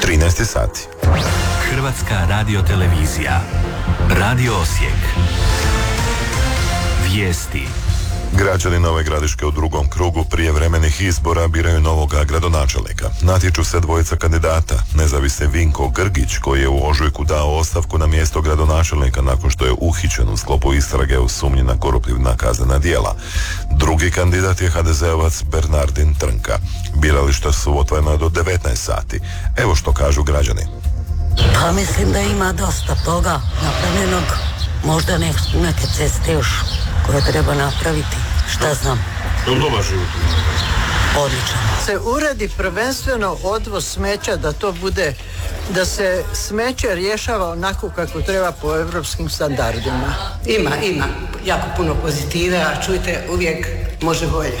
13 sati. Hrvatska radiotelevizija. Radio Osijek. Vijesti. Građani Nove Gradiške u drugom krugu prijevremenih izbora biraju novoga gradonačelnika. Natječu se dvojica kandidata. Nezavisni Vinko Grgić, koji je u ožujku dao ostavku na mjesto gradonačelnika nakon što je uhićen u sklopu istrage u sumnji na koruptivna kaznena djela. Drugi kandidat je HDZ-ovac Bernardin Trnka. Birališta su otvorena do 19 sati. Evo što kažu građani. Pa mislim da ima dosta toga napravljenog. Možda neke ceste još koje treba napraviti. Šta znam. Dobar život. Odličan. Se uredi prvenstveno odvoz smeća, da to bude, da se smeće rješava onako kako treba po europskim standardima. Ima jako puno pozitive, a čujte, uvijek može bolje.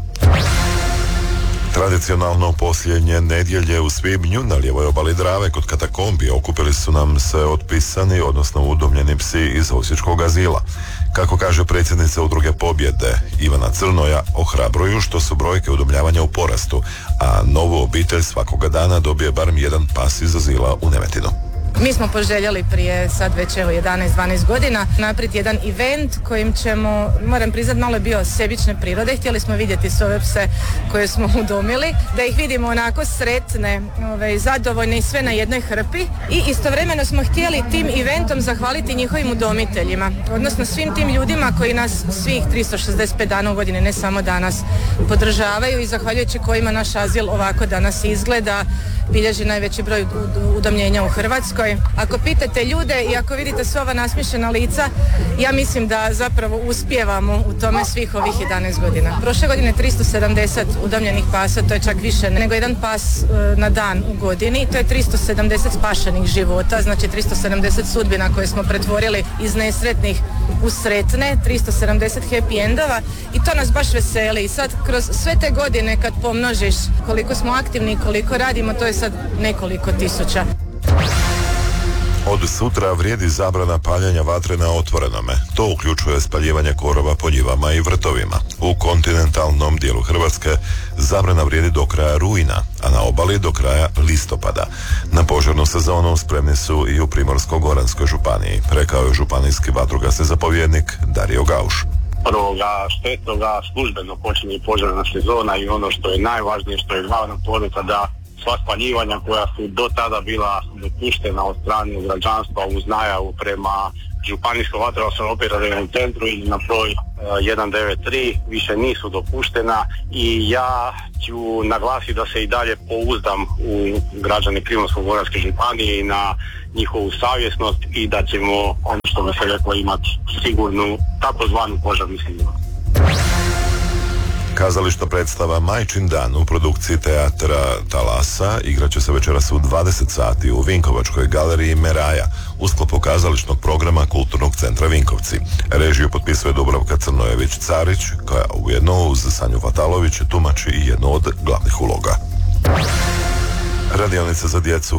Tradicionalno posljednje nedjelje u svibnju na lijevoj obali Drave kod katakombi okupili su nam se otpisani, odnosno udomljeni psi iz osječkog azila. Kako kaže predsjednica Udruge Pobjede Ivana Crnoja, ohrabruju što su brojke udomljavanja u porastu, a novu obitelj svakoga dana dobije barem jedan pas iz azila u Nemetinu. Mi smo poželjeli prije sad već 11-12 godina napraviti jedan event kojim ćemo, moram priznat, malo je bio sebične prirode. Htjeli smo vidjeti sve ove pse koje smo udomili, da ih vidimo onako sretne, zadovoljne i sve na jednoj hrpi. I istovremeno smo htjeli tim eventom zahvaliti njihovim udomiteljima, odnosno svim tim ljudima koji nas svih 365 dana u godini, ne samo danas, podržavaju i zahvaljujući kojima naš azil ovako danas izgleda, bilježi najveći broj udomljenja u Hrvatskoj. Ako pitate ljude i ako vidite sva ova nasmiješena lica, ja mislim da zapravo uspijevamo u tome svih ovih 11 godina. Prošle godine 370 udomljenih pasa, to je čak više nego jedan pas na dan u godini. To je 370 spašenih života, znači 370 sudbina koje smo pretvorili iz nesretnih u sretne, 370 happy endova i to nas baš veseli. I sad kroz sve te godine kad pomnožiš koliko smo aktivni i koliko radimo, to je sad nekoliko tisuća. Od sutra vrijedi zabrana paljenja vatre na otvorenome. To uključuje spaljivanje korova po njivama i vrtovima. U kontinentalnom dijelu Hrvatske zabrana vrijedi do kraja rujna, a na obali do kraja listopada. Na požarnu sezonu spremni su i u Primorsko-goranskoj županiji, rekao je županijski vatrogasni zapovjednik Dario Gauš. Prvoga štetnoga službeno počinje požarna sezona i ono što je najvažnije, što je glavna poruka, da sva spaljivanja koja su do tada bila dopuštena od strane građanstva uz najavu prema županijskom vatrogasnom operativnom centru ili na broj 193 više nisu dopuštena i ja ću naglasiti da se i dalje pouzdam u građane Primorsko-goranske županije i na njihovu savjesnost i da ćemo, ono što bi se reklo, imati sigurnu takozvanu požarnu sigurnost. Kazališna predstava Majčin dan u produkciji teatra Talasa igraće se večeras u 20 sati u Vinkovačkoj galeriji Meraja u sklopu kazališnog programa Kulturnog centra Vinkovci. Režiju potpisuje Dubravka Crnojević-Carić, koja ujedno uz Sanju Fatalović tumači i jednu od glavnih uloga. Radionica za djecu